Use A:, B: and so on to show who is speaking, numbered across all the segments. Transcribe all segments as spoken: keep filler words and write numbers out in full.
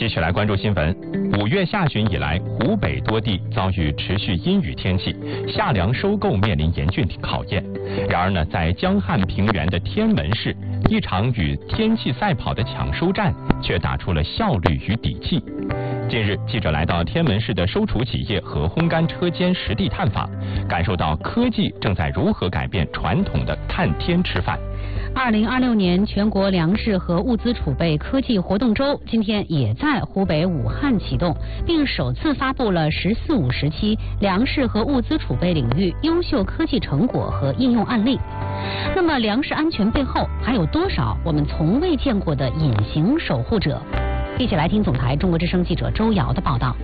A: 续来关注新闻。五月下旬以来，湖北多地遭遇持续阴雨天气，夏粮收购面临严峻考验。然而呢，在江汉平原的天门市，一场与天气赛跑的抢收战却打出了效率与底气。近日，记者来到天门市的收储企业和烘干车间实地探访，感受到科技正在如何改变传统的看天吃饭。
B: 二零二六年全国粮食和物资储备科技活动周今天也在湖北武汉启动，并首次发布了“十四五”时期粮食和物资储备领域优秀科技成果和应用案例。那么，粮食安全背后还有多少我们从未见过的隐形守护者？一起来听总台中国之声记者周瑶的报道。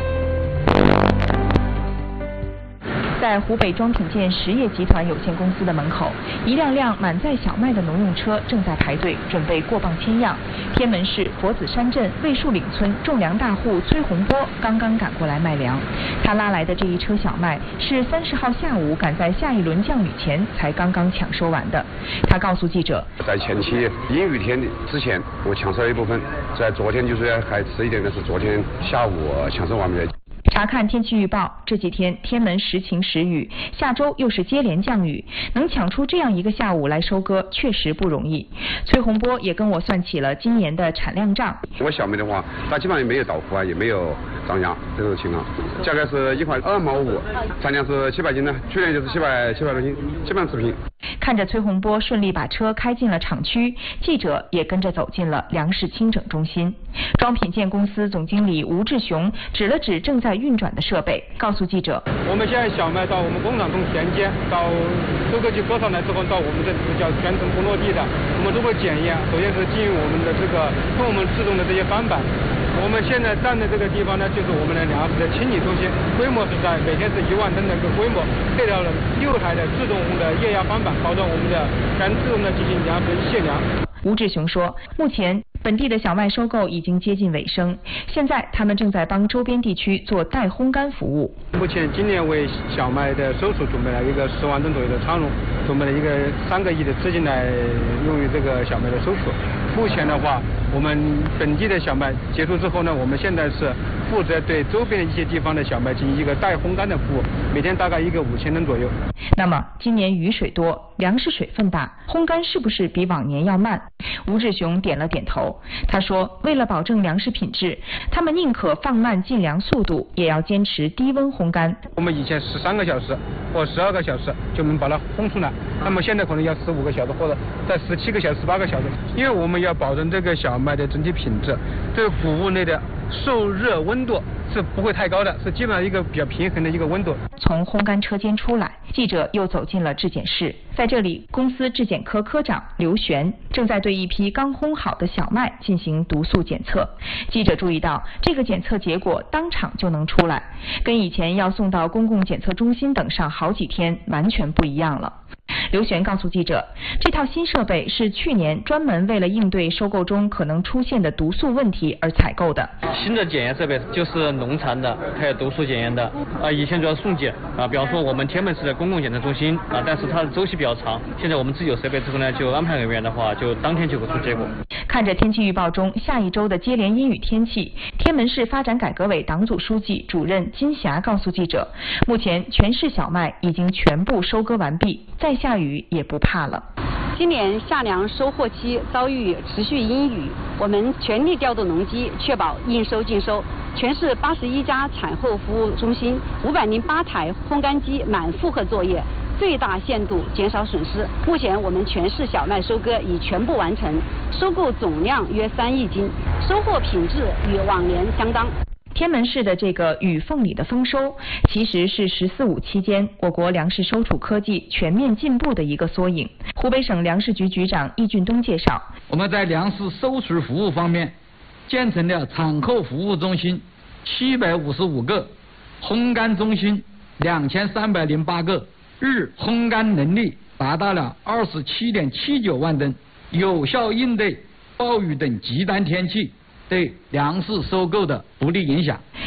C: 在湖北装品建实业集团有限公司的门口，一辆辆满载小麦的农用车正在排队，准备过磅签样。天门市佛子山镇魏树岭村种粮大户崔洪波刚刚赶过来卖粮，他拉来的这一车小麦是三十号下午赶在下一轮降雨前才刚刚抢收完的。他告诉记者，
D: 在前期阴雨天之前，我抢收了一部分，在昨天就是还迟一点的是昨天下午抢收完毕。
C: 查看天气预报，这几天天门时晴时雨，下周又是接连降雨，能抢出这样一个下午来收割，确实不容易。崔洪波也跟我算起了今年的产量账。
D: 我小麦的话，它基本上也没有倒伏啊，也没有涨价这种情况，价格是一块二毛五，产量是七百斤呢，去年就是七百七百多斤，基本上持平。
C: 看着崔洪波顺利把车开进了厂区，记者也跟着走进了粮食清整中心。装品建公司总经理吴志雄指了指正在运转的设备，告诉记者，
E: 我们现在小麦到我们工厂从田间到收割机割上来之后，到我们这里叫全程不落地的。我们如果检验，首先是基于我们的这个跟我们制动的这些翻板。我们现在站的这个地方呢，就是我们的粮食的清理中心，规模是在每天是一万吨的一个规模，配套了六台的自动的液压翻板，保证我们的全自动的进行粮食卸粮。
C: 吴志雄说，目前本地的小麦收购已经接近尾声，现在他们正在帮周边地区做代烘干服务。
E: 目前今年为小麦的收储准备了一个十万吨左右的仓容，准备了一个三个亿的资金来用于这个小麦的收储。目前的话，我们本地的小麦结束之后呢，我们现在是负责对周边的一些地方的小麦进行一个代烘干的服务，每天大概一个五千吨左右。
C: 那么今年雨水多，粮食水分大，烘干是不是比往年要慢？吴志雄点了点头。他说，为了保证粮食品质，他们宁可放慢进粮速度，也要坚持低温烘干。
E: 我们以前十三个小时或十二个小时就能把它烘出来，那么现在可能要十五个小时或者在十七个小时、十八个小时，因为我们要保证这个小麦的整体品质，这个谷物内的受热温度是不会太高的，是基本上一个比较平衡的一个温度。
C: 从烘干车间出来，记者又走进了质检室，在这里，公司质检科科长刘璇正在对一批刚烘好的小麦进行毒素检测。记者注意到，这个检测结果当场就能出来，跟以前要送到公共检测中心等上好几天完全不一样了。刘璇告诉记者，这套新设备是去年专门为了应对收购中可能出现的毒素问题而采购的。
F: 新的检验设备就是农残的，还有毒素检验的。啊，以前主要是送检啊，比方说我们天门市的公共检测中心啊，但是它的周期比较长。现在我们自己有设备之后呢，就安排人员的话，就当天就会出结果。
C: 看着天气预报中下一周的接连阴雨天气，天门市发展改革委党组书记、主任金霞告诉记者，目前全市小麦已经全部收割完毕，再下雨也不怕了。
B: 今年夏粮收获期遭遇持续阴雨，我们全力调动农机，确保应收尽收。全市八十一家产后服务中心，五百零八台烘干机满负荷作业，最大限度减少损失。目前我们全市小麦收割已全部完成，收购总量约三亿斤，收获品质与往年相当。
C: 天门市的这个雨缝里的丰收，其实是“十四五”期间我国粮食收储科技全面进步的一个缩影。湖北省粮食局局长易俊东介绍，
G: 我们在粮食收储服务方面，建成了产后服务中心七百五十五个，烘干中心两千三百零八个，日烘干能力达到了二十七点七九万吨，有效应对暴雨等极端天气对粮食收购的不利影响。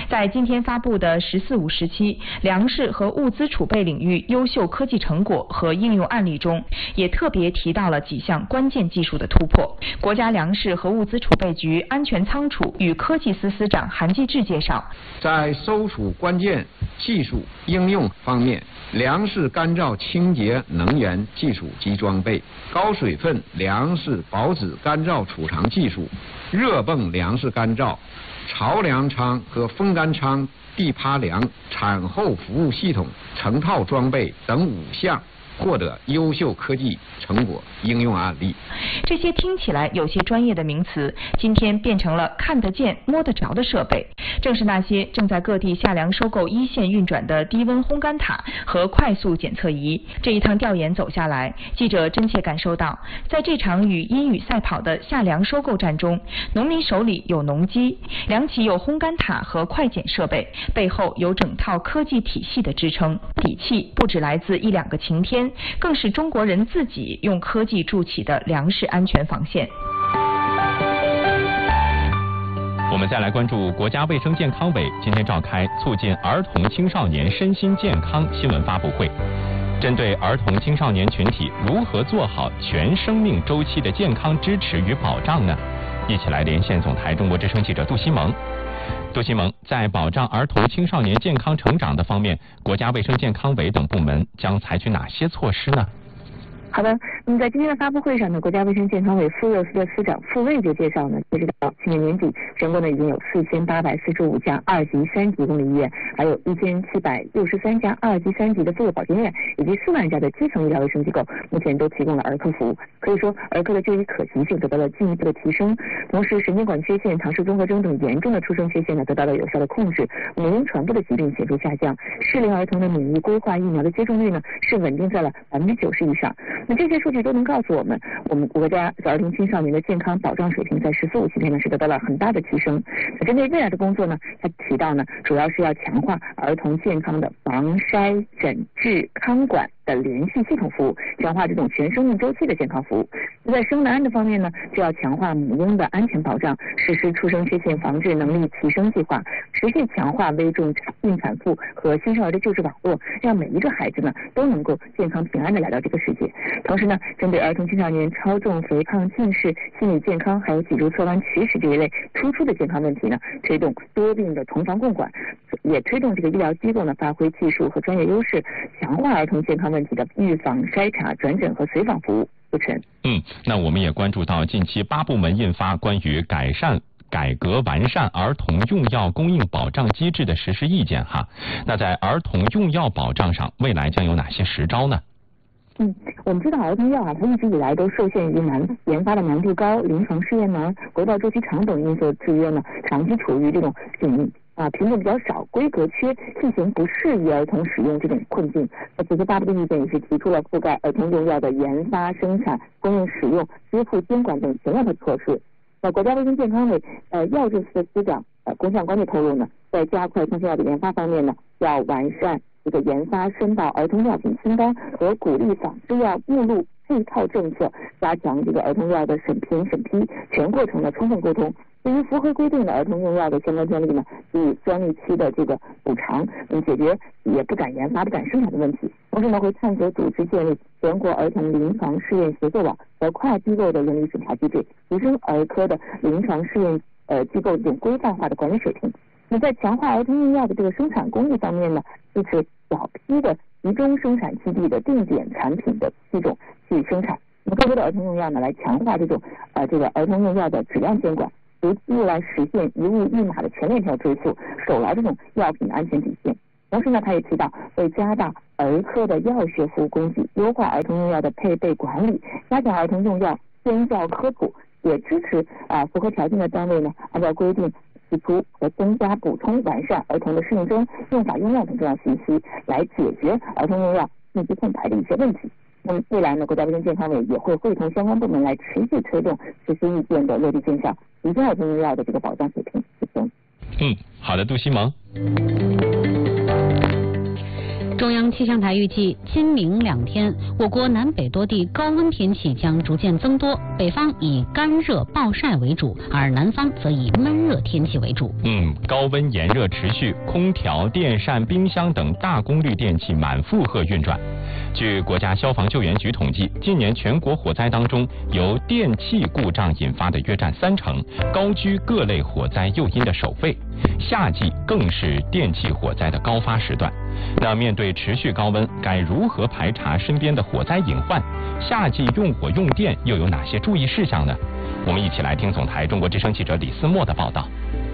C: 在今天发布的“十四五”时期粮食和物资储备领域优秀科技成果和应用案例中，也特别提到了几项关键技术的突破。国家粮食和物资储备局安全仓储与科技司司长韩继志介绍，
H: 在搜储关键技术应用方面，粮食干燥清洁能源技术及装备、高水分粮食保质干燥储藏技术、热泵粮食干燥、槽粮仓和风干仓地趴粮产后服务系统成套装备等五项获得优秀科技成果应用案例。
C: 这些听起来有些专业的名词，今天变成了看得见、摸得着的设备。正是那些正在各地下粮收购一线运转的低温烘干塔和快速检测仪。这一趟调研走下来，记者真切感受到，在这场与阴雨赛跑的下粮收购战中，农民手里有农机，粮企有烘干塔和快检设备，背后有整套科技体系的支撑。底气不只来自一两个晴天，更是中国人自己用科技筑起的粮食安全防线。
A: 我们再来关注国家卫生健康委今天召开促进儿童青少年身心健康新闻发布会，针对儿童青少年群体如何做好全生命周期的健康支持与保障呢？一起来连线总台中国之声记者杜西蒙。杜西蒙，在保障儿童青少年健康成长的方面，国家卫生健康委等部门将采取哪些措施呢？
I: 好的，那么在今天的发布会上呢，国家卫生健康委妇幼司的司长傅卫就介绍呢，截止到去年年底，全国呢已经有四千八百四十五家二级、三级公立医院，还有一千七百六十三家二级、三级的妇幼保健院，以及四万家的基层医疗卫生机构，目前都提供了儿科服务。可以说，儿科的就医可及性得到了进一步的提升。同时，神经管缺陷、唐氏综合征等严重的出生缺陷呢，得到了有效的控制，母婴传播的疾病显著下降，适龄儿童的免疫规划疫苗的接种率呢，是稳定在了百分之九十以上。那这些数据都能告诉我们，我们国家儿童青少年的健康保障水平在“十四五”期间呢是得到了很大的提升。那针对未来的工作呢，他提到呢，主要是要强化儿童健康的防筛诊治康管的联系系统服务，强化这种全生命周期的健康服务。在生男安的方面呢，就要强化母婴的安全保障，实施出生缺陷防治能力提升计划，持续强化危重孕产妇和新生儿的救治网络，让每一个孩子呢都能够健康平安的来到这个世界。同时呢，针对儿童青少年超重、肥胖、近视、心理健康还有脊柱侧弯龋齿这一类突出的健康问题呢，推动多病的同房共管，也推动这个医疗机构呢发挥技术和专业优势，强化儿童健康问题的预防、筛查、转诊和随访服务。主持人，
A: 嗯，那我们也关注到近期八部门印发关于改善改革完善儿童用药供应保障机制的实施意见哈。那在儿童用药保障上，未来将有哪些实招呢？
I: 嗯，我们知道儿童药啊，它一直以来都受限于难研发的难度高、临床试验难、回报周期长等因素制约呢，长期处于这种紧啊品种比较少、规格缺、剂型不适宜儿童使用这种困境。那此次发布的意见也是提出了覆盖儿童用药的研发、生产、供应、使用、支付、监管等全面的措施。那国家卫生健康委呃药政司司长呃龚向关就透露呢，在加快创新药的研发方面呢，要完善这个研发申报儿童药品清单和鼓励仿制药目录配套政策，加强这个儿童药的审评审批全过程的充分沟通。对于符合规定的儿童用药的相关专利呢，给予专利期的这个补偿，嗯，解决也不敢研发、不敢生产的问题。同时呢，会探索组织建立全国儿童临床试验协作网和跨机构的伦理审查机制，提升儿科的临床试验呃机构这种规范化的管理水平。那在强化儿童用药的这个生产工艺方面呢，支持小批的集中生产基地的定点产品的这种去生产。那么更多的儿童用药呢，来强化这种呃这个儿童用药的质量监管，逐步来实现一物一码的全链条追溯，守牢这种药品安全底线。同时呢，他也提到会加大儿科的药学服务供给，优化儿童用药的配备管理，加强儿童用药宣教科普，也支持啊符合条件的单位呢，按照规定提出和增加、补充、完善儿童的适应症、用法用量等重要信息，来解决儿童用药信息空白的一些问题。那么未来呢，国家卫生健康委也会会同相关部门来持续推动实施意见的落地见效，提升儿童用药的这个保障水平。
A: 嗯，好的，杜西蒙。
B: 中央央气象台预计，今明两天，我国南北多地高温天气将逐渐增多，北方以干热暴晒为主，而南方则以闷热天气为主。
A: 嗯，高温炎热持续，空调、电扇、冰箱等大功率电器满负荷运转。据国家消防救援局统计，今年全国火灾当中，由电器故障引发的约占三成，高居各类火灾诱因的首位。夏季更是电器火灾的高发时段。那面对持续高温，该如何排查身边的火灾隐患？夏季用火用电又有哪些注意事项呢？我们一起来听总台中国之声记者李思墨的报道。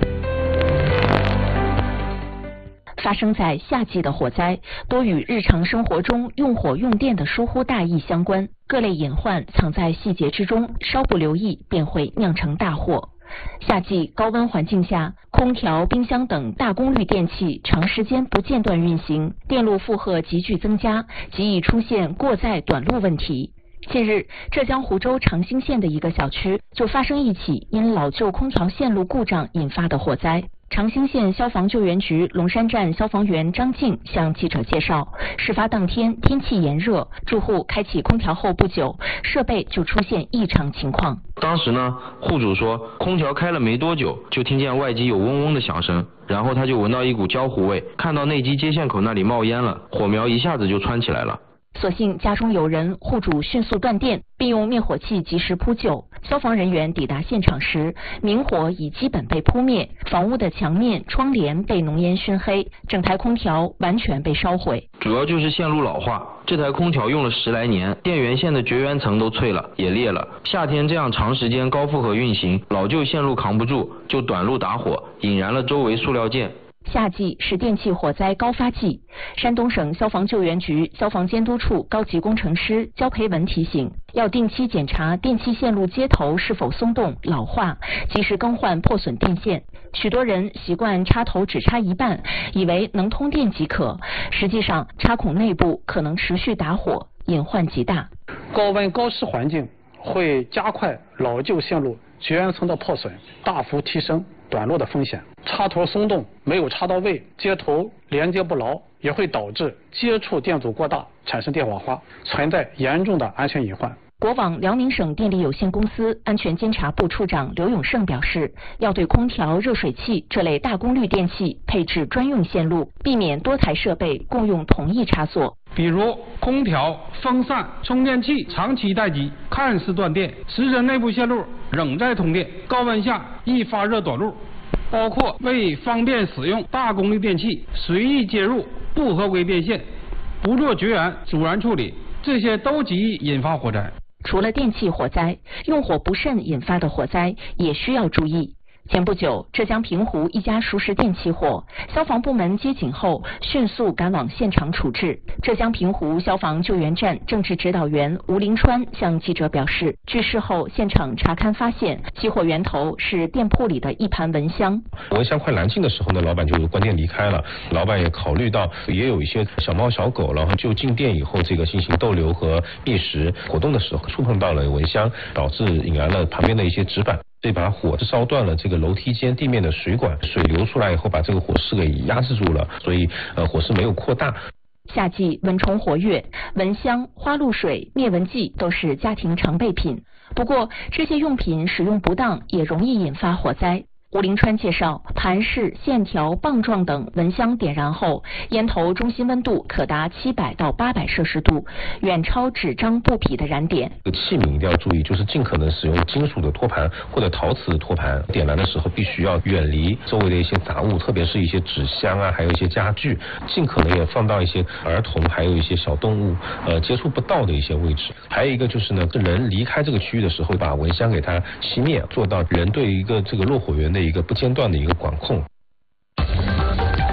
J: 发生在夏季的火灾，多与日常生活中用火用电的疏忽大意相关，各类隐患藏在细节之中，稍不留意便会酿成大祸。夏季高温环境下，空调、冰箱等大功率电器长时间不间断运行，电路负荷急剧增加，极易出现过载短路问题。近日，浙江湖州长兴县的一个小区就发生一起因老旧空调线路故障引发的火灾。长兴县消防救援局龙山站消防员张静向记者介绍，事发当天天气炎热，住户开启空调后不久，设备就出现异常情况。
K: 当时呢，户主说空调开了没多久，就听见外机有嗡嗡的响声，然后他就闻到一股焦糊味，看到内机接线口那里冒烟了，火苗一下子就窜起来了。
J: 所幸家中有人，户主迅速断电，并用灭火器及时扑救。消防人员抵达现场时，明火已基本被扑灭，房屋的墙面、窗帘被浓烟熏黑，整台空调完全被烧毁。
K: 主要就是线路老化，这台空调用了十来年，电源线的绝缘层都脆了，也裂了。夏天这样长时间高负荷运行，老旧线路扛不住，就短路打火，引燃了周围塑料件。
J: 夏季是电气火灾高发季，山东省消防救援局消防监督处高级工程师焦培文提醒，要定期检查电气线路接头是否松动、老化，及时更换破损电线。许多人习惯插头只插一半，以为能通电即可，实际上插孔内部可能持续打火，隐患极大。
L: 高温高湿环境会加快老旧线路绝缘层的破损，大幅提升短路的风险。插头松动没有插到位，接头连接不牢，也会导致接触电阻过大，产生电火花，存在严重的安全隐患。
J: 国网辽宁省电力有限公司安全监察部处长刘永胜表示，要对空调、热水器这类大功率电器配置专用线路，避免多台设备共用同一插座。
E: 比如空调、风扇、充电器长期待机，看似断电，实则内部线路仍在通电，高温下易发热短路。包括为方便使用大功率电器随意接入不合规变线，不做绝缘阻燃处理，这些都极易引发火灾。
J: 除了电气火灾，用火不慎引发的火灾也需要注意。前不久，浙江平湖一家熟食店起火，消防部门接警后迅速赶往现场处置。浙江平湖消防救援站政治指导员吴林川向记者表示，据事后现场查勘发现，起火源头是店铺里的一盘蚊香。
M: 蚊香快燃尽的时候呢，老板就关店离开了。老板也考虑到也有一些小猫小狗，然后就进店以后这个进行逗留和觅食活动的时候，触碰到了蚊香，导致引燃了旁边的一些纸板。这把火烧断了这个楼梯间地面的水管，水流出来以后把这个火势给压制住了，所以呃火势没有扩大。
J: 夏季蚊虫活跃，蚊香、花露水、灭蚊剂都是家庭常备品。不过这些用品使用不当也容易引发火灾。吴林川介绍，盘式、线条、棒状等蚊香点燃后，烟头中心温度可达七百到八百摄氏度，远超纸张、布匹的燃点。
M: 器皿一定要注意，就是尽可能使用金属的托盘或者陶瓷的托盘。点燃的时候必须要远离周围的一些杂物，特别是一些纸箱啊，还有一些家具，尽可能也放到一些儿童还有一些小动物呃接触不到的一些位置。还有一个就是呢，人离开这个区域的时候，把蚊香给它熄灭，做到人对一个这个落火源的一个不间断的一个管控。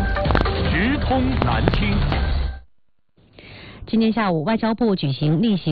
A: 直通南京。
B: 今天下午，外交部举行例行